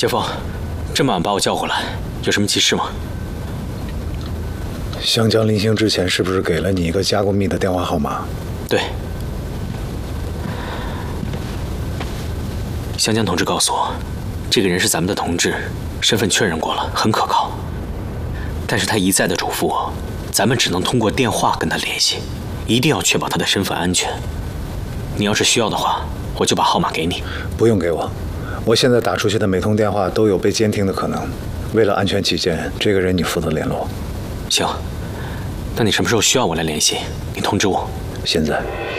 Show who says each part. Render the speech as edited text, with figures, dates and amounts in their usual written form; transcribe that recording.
Speaker 1: 杰峰，这么晚把我叫过来，有什么急事吗？
Speaker 2: 湘江临行之前是不是给了你一个加过密的电话号码？
Speaker 1: 对。湘江同志告诉我，这个人是咱们的同志，身份确认过了，很可靠。但是他一再的嘱咐我，咱们只能通过电话跟他联系，一定要确保他的身份安全。你要是需要的话，我就把号码给你。
Speaker 2: 不用给我，我现在打出去的每通电话都有被监听的可能。为了安全起见，这个人你负责联络。
Speaker 1: 行，那你什么时候需要我来联系，你通知我。
Speaker 2: 现在。